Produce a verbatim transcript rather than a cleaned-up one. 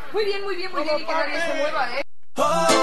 Muy bien, muy bien, muy bien, y que nadie se mueva, ¿eh?